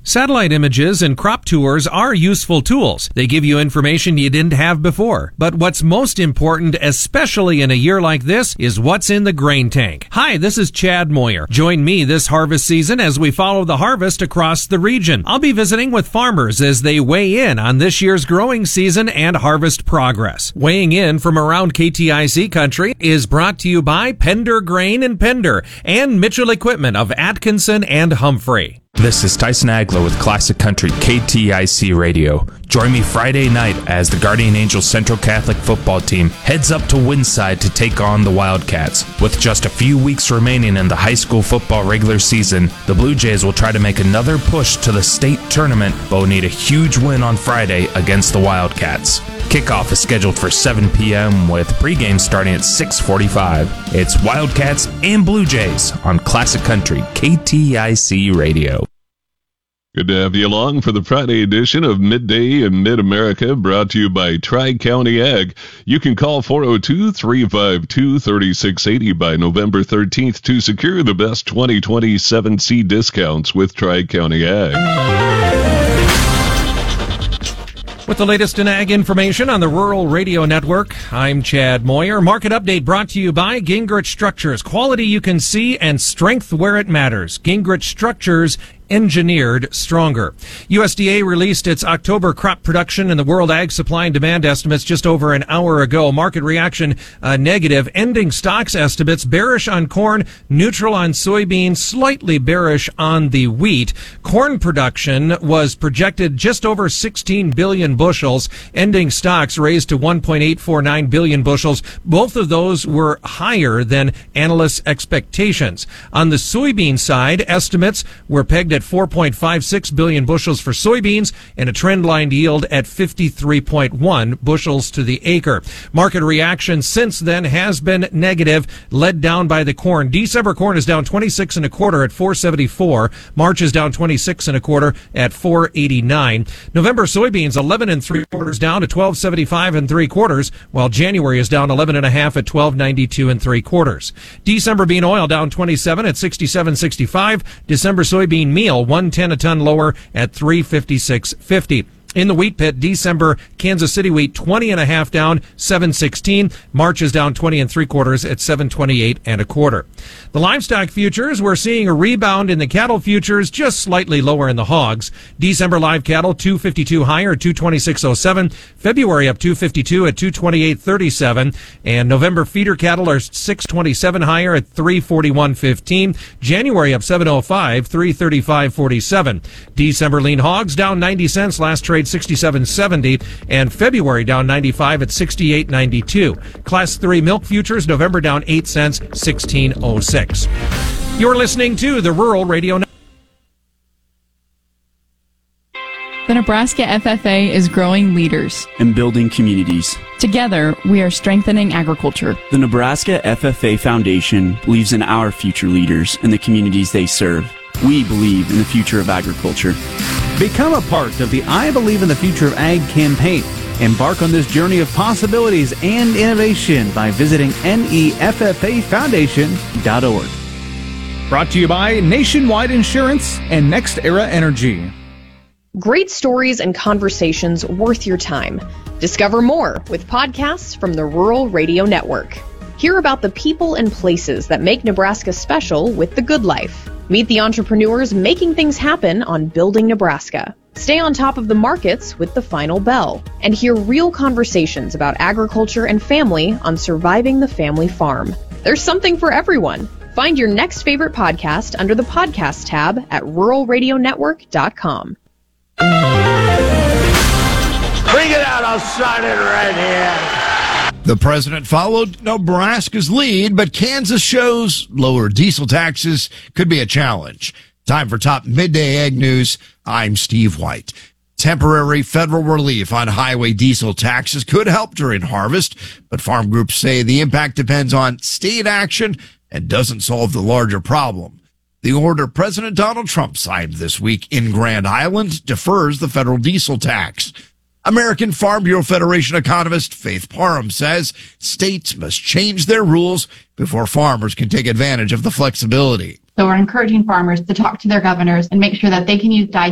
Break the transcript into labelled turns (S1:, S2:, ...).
S1: Satellite images and crop tours are useful tools. They give you information you didn't have before. But what's most important, especially in a year like this, is what's in the grain tank. Hi, this is Chad Moyer. Join me this harvest season as we follow the harvest across the region. I'll be visiting with farmers as they weigh in on this year's growing season and harvest progress. Weighing in from around KTIC country is brought to you by Pender Grain and Pender and Mitchell Equipment of Atkinson and Humphrey.
S2: This is Tyson Aglow with Classic Country KTIC Radio. Join me Friday night as the Guardian Angels Central Catholic football team heads up to Winside to take on the Wildcats. With just a few weeks remaining in the high school football regular season, the Blue Jays will try to make another push to the state tournament, but will need a huge win on Friday against the Wildcats. Kickoff is scheduled for 7 p.m. with pregame starting at 6:45. It's Wildcats and Blue Jays on Classic Country KTIC Radio.
S3: Good to have you along for the Friday edition of Midday in Mid-America, brought to you by Tri-County Ag. You can call 402-352-3680 by November 13th to secure the best 2027 seed discounts with Tri-County Ag.
S1: With the latest in ag information on the Rural Radio Network, I'm Chad Moyer. Market update brought to you by Gingrich Structures. Quality you can see and strength where it matters. Gingrich Structures, engineered stronger. USDA released its October crop production and the World Ag Supply and Demand estimates just over an hour ago. Market reaction negative. Ending stocks estimates bearish on corn, neutral on soybeans, slightly bearish on the wheat. Corn production was projected just over 16 billion bushels. Ending stocks raised to 1.849 billion bushels. Both of those were higher than analysts' expectations. On the soybean side, estimates were pegged at 4.56 billion bushels for soybeans and a trendline yield at 53.1 bushels to the acre. Market reaction since then has been negative, led down by the corn. December corn is down 26 and a quarter at 474. March is down 26 and a quarter at 489. November soybeans 11 and 3/4 down to 1275 and 3/4, while January is down 11 and a half at 1292 and 3/4. December bean oil down 27 at 67.65. December soybean meal 110 a ton lower at 356.50. In the wheat pit, December Kansas City wheat 20 and a half down, 716. March is down 20 and 3/4 at 728 and a quarter. The livestock futures, we're seeing a rebound in the cattle futures, just slightly lower in the hogs. December live cattle 252 higher, 226.07. February up 252 at 228.37. And November feeder cattle are 627 higher at 341.15. January up 705, 335.47. December lean hogs down 90 cents, last trade 67.70, and February down 95 at 68.92. Class 3 milk futures, November down 8 cents, 16.06. You're listening to the Rural Radio Network.
S4: The Nebraska FFA is growing leaders
S5: and building communities.
S4: Together, we are strengthening agriculture.
S5: The Nebraska FFA Foundation believes in our future leaders and the communities they serve. We believe in the future of agriculture.
S6: Become a part of the I Believe in the Future of Ag campaign. Embark on this journey of possibilities and innovation by visiting neffafoundation.org. Brought to you by Nationwide Insurance and Next Era Energy.
S7: Great stories and conversations worth your time. Discover more with podcasts from the Rural Radio Network. Hear about the people and places that make Nebraska special with The Good Life. Meet the entrepreneurs making things happen on Building Nebraska. Stay on top of the markets with The Final Bell. And hear real conversations about agriculture and family on Surviving the Family Farm. There's something for everyone. Find your next favorite podcast under the podcast tab at ruralradionetwork.com.
S8: Bring it out, I'll sign it right here.
S9: The president followed Nebraska's lead, but Kansas shows lower diesel taxes could be a challenge. Time for top midday ag news. I'm Steve White. Temporary federal relief on highway diesel taxes could help during harvest, but farm groups say the impact depends on state action and doesn't solve the larger problem. The order President Donald Trump signed this week in Grand Island defers the federal diesel tax. American Farm Bureau Federation economist Faith Parham says states must change their rules before farmers can take advantage of the flexibility.
S10: So we're encouraging farmers to talk to their governors and make sure that they can use